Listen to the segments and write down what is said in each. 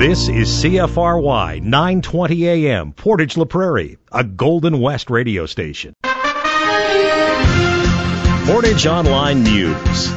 This is CFRY 920 AM, Portage La Prairie, a Golden West radio station. Portage Online News.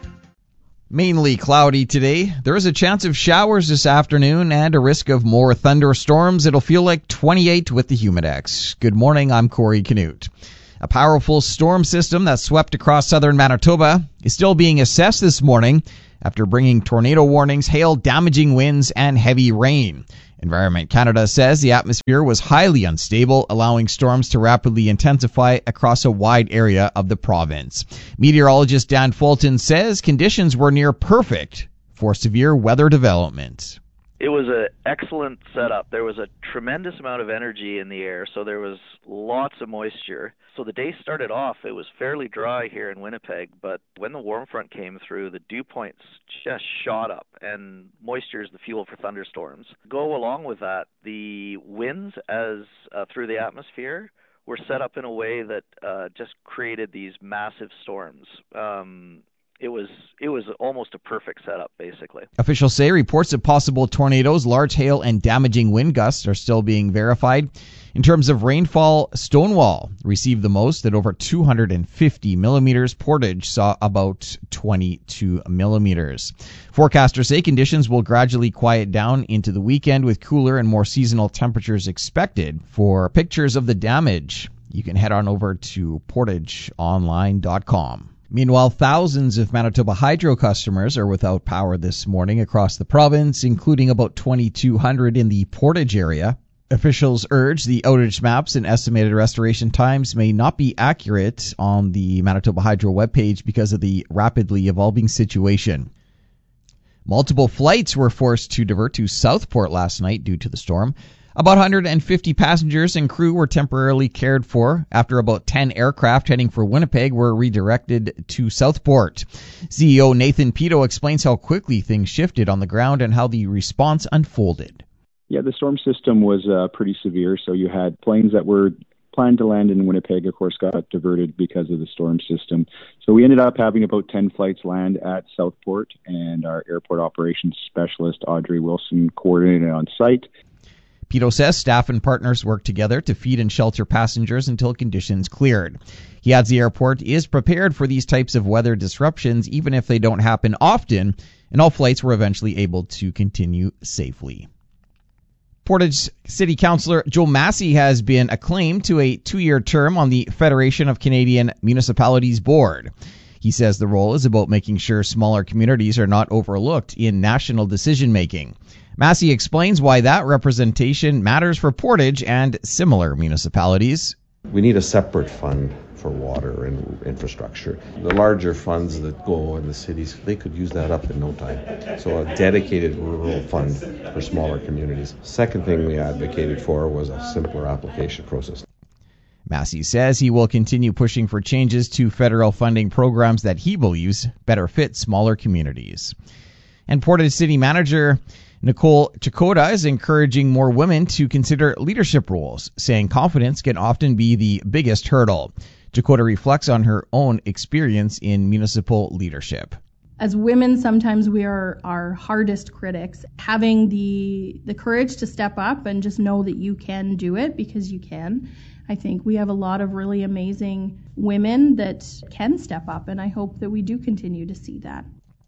Mainly cloudy today. There is a chance of showers this afternoon and a risk of more thunderstorms. It'll feel like 28 with the Humidex. Good morning, I'm Corey Canute. A powerful storm system that swept across southern Manitoba is still being assessed this morning after bringing tornado warnings, hail, damaging winds, and heavy rain. Environment Canada says the atmosphere was highly unstable, allowing storms to rapidly intensify across a wide area of the province. Meteorologist Dan Fulton says conditions were near perfect for severe weather development. It was an excellent setup. There was a tremendous amount of energy in the air, so there was lots of moisture. So the day started off, it was fairly dry here in Winnipeg, but when the warm front came through, the dew points just shot up, and moisture is the fuel for thunderstorms. Go along with that, the winds through the atmosphere were set up in a way that just created these massive storms. It was almost a perfect setup, basically. Officials say reports of possible tornadoes, large hail, and damaging wind gusts are still being verified. In terms of rainfall, Stonewall received the most at over 250 millimeters. Portage saw about 22 millimeters. Forecasters say conditions will gradually quiet down into the weekend with cooler and more seasonal temperatures expected. For pictures of the damage, you can head on over to portageonline.com. Meanwhile, thousands of Manitoba Hydro customers are without power this morning across the province, including about 2,200 in the Portage area. Officials urge the outage maps and estimated restoration times may not be accurate on the Manitoba Hydro webpage because of the rapidly evolving situation. Multiple flights were forced to divert to Southport last night due to the storm. About 150 passengers and crew were temporarily cared for after about 10 aircraft heading for Winnipeg were redirected to Southport. CEO Nathan Pito explains how quickly things shifted on the ground and how the response unfolded. Yeah, the storm system was pretty severe, so you had planes that were planned to land in Winnipeg, of course, got diverted because of the storm system. So we ended up having about 10 flights land at Southport, and our airport operations specialist, Audrey Wilson, coordinated on site. Pito says staff and partners work together to feed and shelter passengers until conditions cleared. He adds the airport is prepared for these types of weather disruptions, even if they don't happen often, and all flights were eventually able to continue safely. Portage City Councillor Joe Massey has been acclaimed to a 2-year term on the Federation of Canadian Municipalities Board. He says the role is about making sure smaller communities are not overlooked in national decision-making. Massey explains why that representation matters for Portage and similar municipalities. We need a separate fund for water and infrastructure. The larger funds that go in the cities, they could use that up in no time. So a dedicated rural fund for smaller communities. Second thing we advocated for was a simpler application process. Massey says he will continue pushing for changes to federal funding programs that he believes better fit smaller communities. And Portage City Manager Nicole Chakota is encouraging more women to consider leadership roles, saying confidence can often be the biggest hurdle. Chakota reflects on her own experience in municipal leadership. As women, sometimes we are our hardest critics. Having the courage to step up and just know that you can do it because you can. I think we have a lot of really amazing women that can step up, and I hope that we do continue to see that.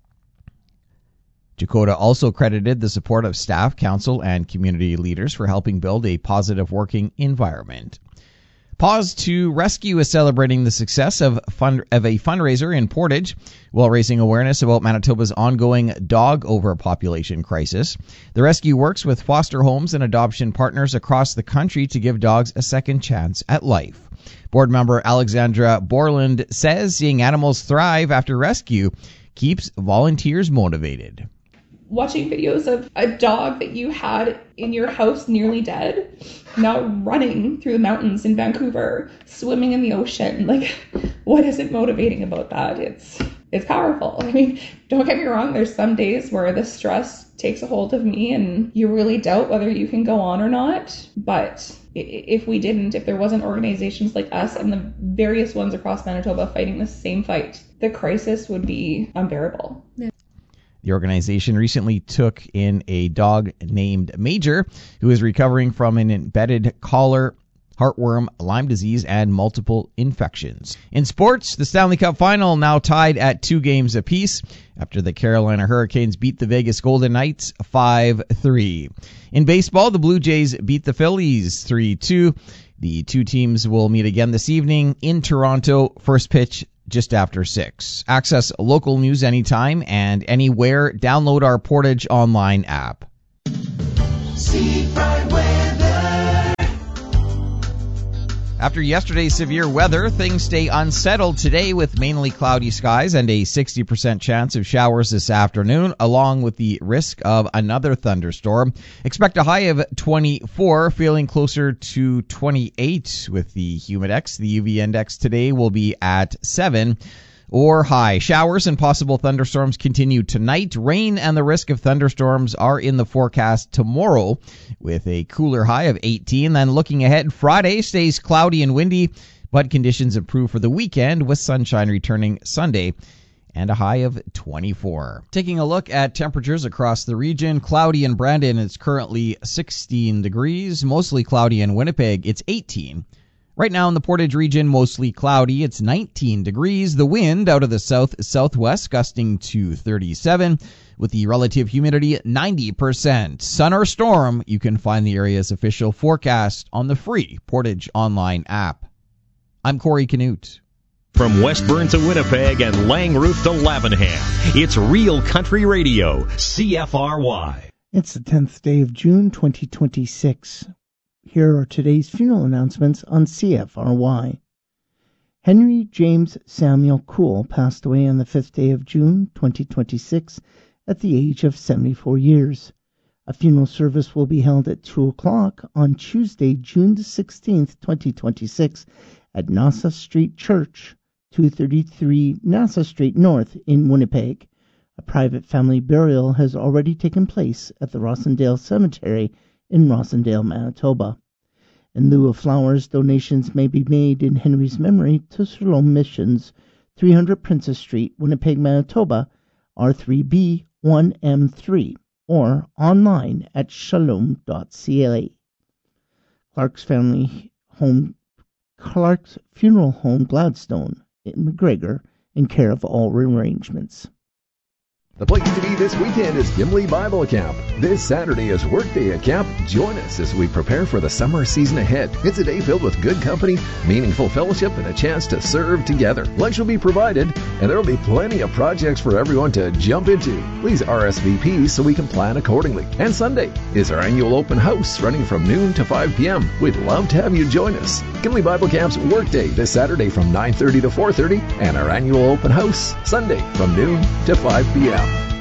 Chakota also credited the support of staff, council, and community leaders for helping build a positive working environment. Pause to Rescue is celebrating the success of a fundraiser in Portage while raising awareness about Manitoba's ongoing dog overpopulation crisis. The rescue works with foster homes and adoption partners across the country to give dogs a second chance at life. Board member Alexandra Borland says seeing animals thrive after rescue keeps volunteers motivated. Watching videos of a dog that you had in your house nearly dead, now running through the mountains in Vancouver, swimming in the ocean, like, what isn't motivating about that? It's powerful. I mean, don't get me wrong, there's some days where the stress takes a hold of me and you really doubt whether you can go on or not. But if there wasn't organizations like us and the various ones across Manitoba fighting the same fight, the crisis would be unbearable. Yeah. The organization recently took in a dog named Major, who is recovering from an embedded collar, heartworm, Lyme disease, and multiple infections. In sports, the Stanley Cup Final now tied at 2 games apiece after the Carolina Hurricanes beat the Vegas Golden Knights 5-3. In baseball, the Blue Jays beat the Phillies 3-2. The two teams will meet again this evening in Toronto. First pitch just after 6. Access local news anytime and anywhere. Download our Portage Online app. Seafront weather. After yesterday's severe weather, things stay unsettled today with mainly cloudy skies and a 60% chance of showers this afternoon, along with the risk of another thunderstorm. Expect a high of 24, feeling closer to 28 with the Humidex. The UV index today will be at 7 or high. Showers and possible thunderstorms continue tonight. Rain and the risk of thunderstorms are in the forecast tomorrow with a cooler high of 18. Then looking ahead, Friday stays cloudy and windy, but conditions improve for the weekend with sunshine returning Sunday and a high of 24. Taking a look at temperatures across the region, cloudy in Brandon, it's currently 16 degrees. Mostly cloudy in Winnipeg, it's 18. Right now in the Portage region, mostly cloudy. It's 19 degrees. The wind out of the south-southwest gusting to 37 with the relative humidity at 90%. Sun or storm, you can find the area's official forecast on the free Portage Online app. I'm Corey Canute. From West Burn to Winnipeg and Langroof to Lavenham, it's Real Country Radio, CFRY. It's the 10th day of June, 2026. Here are today's funeral announcements on CFRY. Henry James Samuel Cool passed away on the 5th day of June, 2026, at the age of 74 years. A funeral service will be held at 2 o'clock on Tuesday, June the 16th, 2026, at Nassau Street Church, 233 Nassau Street North in Winnipeg. A private family burial has already taken place at the Rossendale Cemetery in Rossendale, Manitoba. In lieu of flowers, donations may be made in Henry's memory to Shalom Missions, 300 Princess Street, Winnipeg, Manitoba, R3B 1M3, or online at shalom.ca. Clark's Funeral Home, Gladstone, in McGregor, in care of all arrangements. The place to be this weekend is Gimli Bible Camp. This Saturday is Workday at Camp. Join us as we prepare for the summer season ahead. It's a day filled with good company, meaningful fellowship, and a chance to serve together. Lunch will be provided, and there will be plenty of projects for everyone to jump into. Please RSVP so we can plan accordingly. And Sunday is our annual open house running from noon to 5 p.m. We'd love to have you join us. Gimli Bible Camp's Workday this Saturday from 9:30 to 4:30, and our annual open house Sunday from noon to 5 p.m.